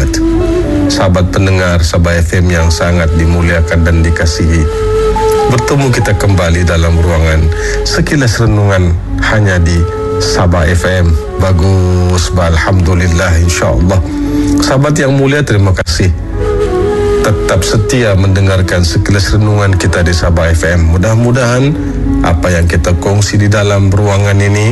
barakatuh. Sahabat pendengar Sabah FM yang sangat dimuliakan dan dikasihi, bertemu kita kembali dalam ruangan Sekilas Renungan hanya di Sabah FM. Bagus, alhamdulillah, insyaAllah. Sahabat yang mulia, terima kasih tetap setia mendengarkan Sekilas Renungan kita di Sabah FM. Mudah-mudahan apa yang kita kongsi di dalam ruangan ini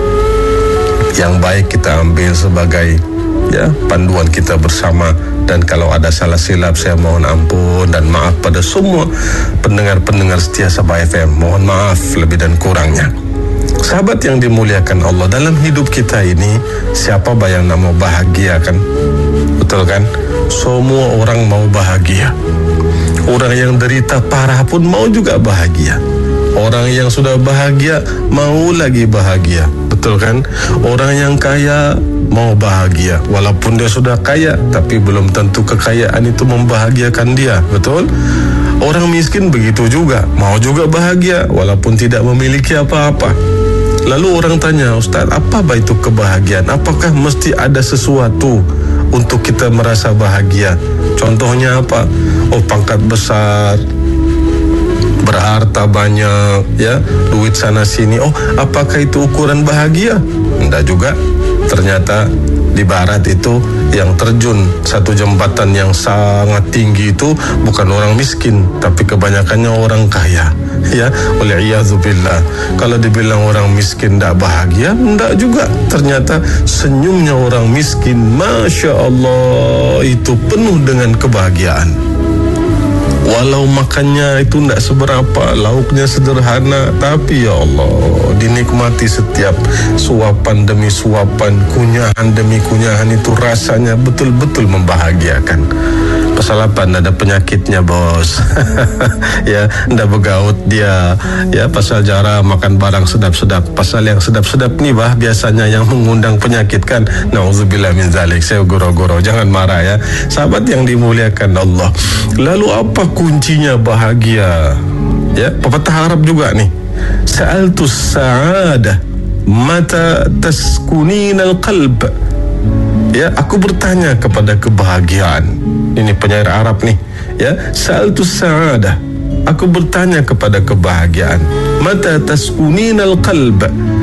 yang baik kita ambil sebagai panduan kita bersama. Dan kalau ada salah silap, saya mohon ampun dan maaf pada semua pendengar-pendengar setia Sabah FM. Mohon maaf lebih dan kurangnya. Sahabat yang dimuliakan Allah, dalam hidup kita ini siapa yang nak mau bahagia kan? Betul kan? Semua orang mau bahagia. Orang yang derita parah pun mau juga bahagia. Orang yang sudah bahagia mau lagi bahagia. Betul kan? Orang yang kaya mau bahagia. Walaupun dia sudah kaya, tapi belum tentu kekayaan itu membahagiakan dia. Betul? Orang miskin begitu juga, mau juga bahagia walaupun tidak memiliki apa-apa. Lalu orang tanya, Ustaz, apa itu kebahagiaan? Apakah mesti ada sesuatu untuk kita merasa bahagia? Contohnya apa? Oh, pangkat besar, berharta banyak, duit sana sini. Oh, apakah itu ukuran bahagia? Tidak juga. Ternyata di barat itu yang terjun satu jembatan yang sangat tinggi itu bukan orang miskin, tapi kebanyakannya orang kaya. Wal'iyazubillah. Kalau dibilang orang miskin tidak bahagia, tidak juga. Ternyata senyumnya orang miskin, Masya Allah, itu penuh dengan kebahagiaan. Walau makannya itu tidak seberapa, lauknya sederhana, tapi ya Allah, dinikmati setiap suapan demi suapan, kunyahan demi kunyahan, itu rasanya betul-betul membahagiakan. Pasal apa? Tidak ada penyakitnya, bos. Tidak bergaut dia. Pasal cara makan barang sedap-sedap. Pasal yang sedap-sedap ni biasanya yang mengundang penyakit kan. Na'udzubillah min zalik. Saya goro-goro, jangan marah ya. Sahabat yang dimuliakan Allah. Lalu apa kuncinya bahagia? Pepatah Arab juga nih. Sa'altus sa'adah mata taskuninal qalb. Aku bertanya kepada kebahagiaan. Ini penyair Arab nih. Sa'altus sa'adah. Aku bertanya kepada kebahagiaan. Mata taskuninal qalb.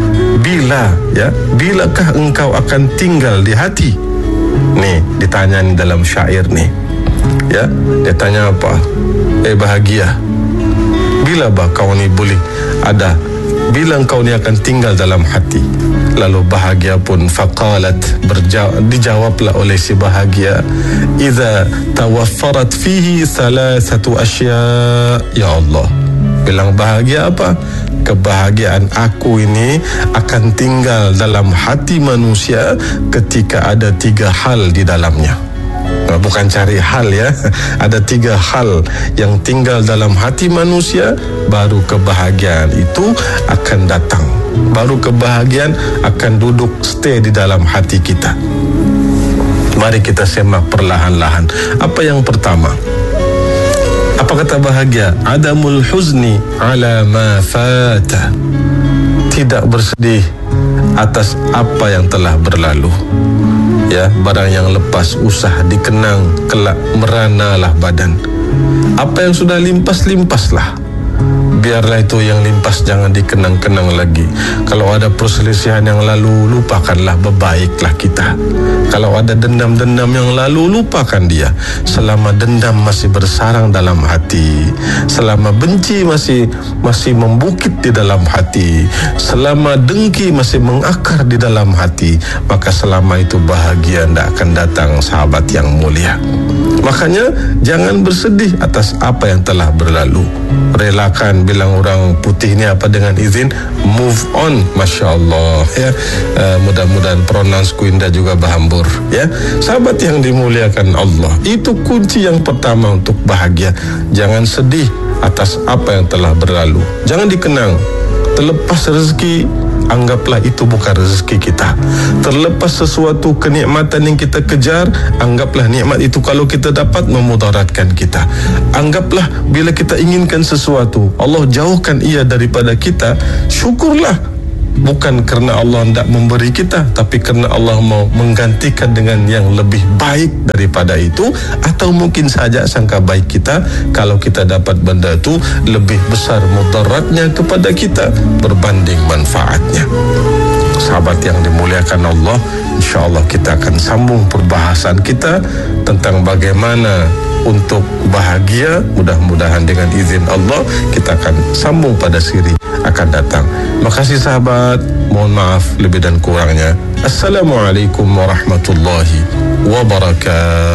Bilakah engkau akan tinggal di hati? Nih, ditanya nih dalam syair nih. Dia tanya apa? Bahagia. Bila kau ni boleh ada? Bila engkau ni akan tinggal dalam hati? Lalu bahagia pun faqalat, dijawablah oleh si bahagia, idza tawaffarat fihi thalathatu asya. Ya Allah, bilang bahagia apa? Kebahagiaan aku ini akan tinggal dalam hati manusia ketika ada 3 hal di dalamnya. Bukan cari hal ada 3 hal yang tinggal dalam hati manusia, baru kebahagiaan itu akan datang. Baru kebahagiaan akan duduk stay di dalam hati kita. Mari kita semak perlahan-lahan. Apa yang pertama? Apa kata bahagia? Adamul huzni ala ma fata. Tidak bersedih atas apa yang telah berlalu. Barang yang lepas usah dikenang, kelak meranalah badan. Apa yang sudah limpas-limpaslah. Biarlah itu yang limpas, jangan dikenang-kenang lagi. Kalau ada perselisihan yang lalu, lupakanlah, berbaiklah kita. Kalau ada dendam-dendam yang lalu, lupakan dia. Selama dendam masih bersarang dalam hati, selama benci masih membukit di dalam hati, selama dengki masih mengakar di dalam hati, maka selama itu bahagia tidak akan datang, sahabat yang mulia. Makanya jangan bersedih atas apa yang telah berlalu. Relakan, bilang orang putih ni apa dengan izin, move on. Masya Allah mudah-mudahan pronounceku indah juga berhambur. Sahabat yang dimuliakan Allah, itu kunci yang pertama untuk bahagia. Jangan sedih atas apa yang telah berlalu. Jangan dikenang. Terlepas rezeki, anggaplah itu bukan rezeki kita. Terlepas sesuatu kenikmatan yang kita kejar, anggaplah nikmat itu kalau kita dapat memudaratkan kita. Anggaplah bila kita inginkan sesuatu, Allah jauhkan ia daripada kita, syukurlah. bukan kerana Allah tidak memberi kita, tapi kerana Allah mau menggantikan dengan yang lebih baik daripada itu, atau mungkin saja sangka baik kita kalau kita dapat benda itu lebih besar mudaratnya kepada kita berbanding manfaatnya. Sahabat yang dimuliakan Allah, insyaAllah kita akan sambung perbahasan kita tentang bagaimana untuk bahagia. Mudah-mudahan dengan izin Allah kita akan sambung pada siri akan datang. Makasih sahabat, mohon maaf lebih dan kurangnya. Assalamualaikum warahmatullahi wabarakatuh.